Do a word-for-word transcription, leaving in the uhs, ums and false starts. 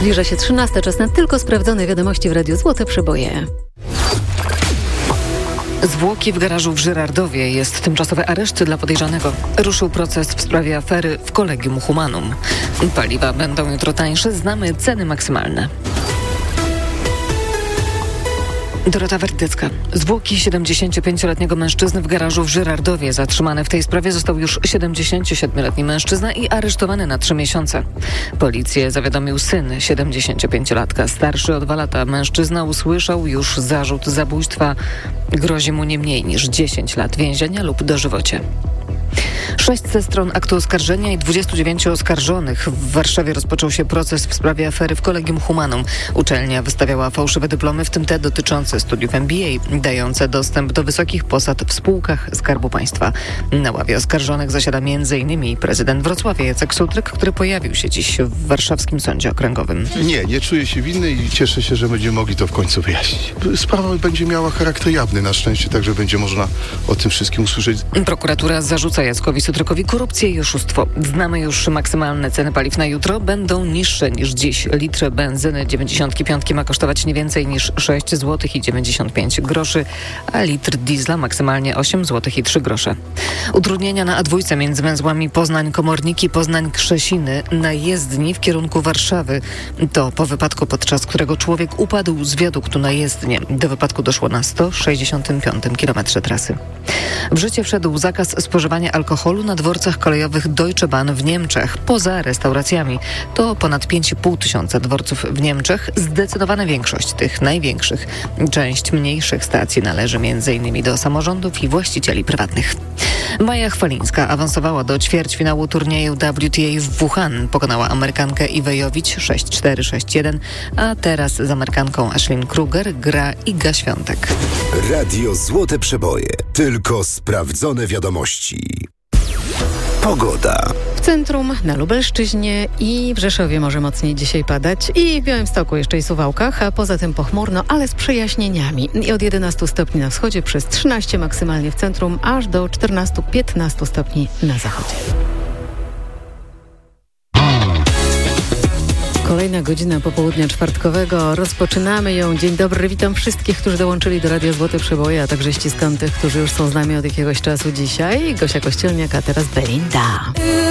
Zbliża się trzynasta, czas na tylko sprawdzone wiadomości w Radiu Złote Przeboje. Zwłoki w garażu w Żyrardowie. Jest tymczasowy areszt dla podejrzanego. Ruszył proces w sprawie afery w Collegium Humanum. Paliwa będą jutro tańsze. Znamy ceny maksymalne. Dorota Werdycka. Zwłoki siedemdziesięciopięcioletniego mężczyzny w garażu w Żyrardowie. Zatrzymany w tej sprawie został już siedemdziesięciosiedmioletni mężczyzna i aresztowany na trzy miesiące. Policję zawiadomił syn siedemdziesięciopięciolatka. Starszy o dwa lata mężczyzna usłyszał już zarzut zabójstwa. Grozi mu nie mniej niż dziesięć lat więzienia lub dożywocie. Sześć ze stron aktu oskarżenia i dwudziestu dziewięciu oskarżonych. W Warszawie rozpoczął się proces w sprawie afery w Collegium Humanum. Uczelnia wystawiała fałszywe dyplomy, w tym te dotyczące studiów M B A, dające dostęp do wysokich posad w spółkach Skarbu Państwa. Na ławie oskarżonych zasiada między innymi prezydent Wrocławia Jacek Sutryk, który pojawił się dziś w warszawskim sądzie okręgowym. Nie, nie czuję się winny i cieszę się, że będziemy mogli to w końcu wyjaśnić. Sprawa będzie miała charakter jawny na szczęście, także będzie można o tym wszystkim usłyszeć. Prokuratura zarzuca Jackowi Sutrykowi korupcję i oszustwo. Znamy już maksymalne ceny paliw na jutro. Będą niższe niż dziś. Litr benzyny dziewięćdziesiąt pięć ma kosztować nie więcej niż sześć złotych i dziewięćdziesiąt pięć groszy, a litr diesla maksymalnie osiem złotych i trzy grosze. Utrudnienia na A dwa między węzłami Poznań-Komorniki, Poznań-Krzesiny na jezdni w kierunku Warszawy. To po wypadku, podczas którego człowiek upadł z wiaduktu na jezdnię. Do wypadku doszło na sto sześćdziesiątym piątym kilometrze trasy. W życie wszedł zakaz spożywania alkoholu na dworcach kolejowych Deutsche Bahn w Niemczech, poza restauracjami. To ponad pięć i pół tysiąca dworców w Niemczech. Zdecydowana większość tych największych. Część mniejszych stacji należy między innymi do samorządów i właścicieli prywatnych. Maja Chwalińska awansowała do ćwierćfinału turnieju W T A w Wuhan. Pokonała Amerykankę Iwę Jowicz sześć cztery sześć jeden, a teraz z Amerykanką Ashlyn Kruger gra Iga Świątek. Radio Złote Przeboje. Tylko sprawdzone wiadomości. Pogoda. W centrum, na Lubelszczyźnie i w Rzeszowie może mocniej dzisiaj padać i w Białymstoku jeszcze i Suwałkach, a poza tym pochmurno, ale z przejaśnieniami. I od jedenastu stopni na wschodzie, przez trzynaście maksymalnie w centrum, aż do czternastu piętnastu stopni na zachodzie. Kolejna godzina popołudnia czwartkowego. Rozpoczynamy ją. Dzień dobry. Witam wszystkich, którzy dołączyli do Radia Złote Przeboje, a także ściskam tych, którzy już są z nami od jakiegoś czasu dzisiaj. Gosia Kościelniak, a teraz Belinda.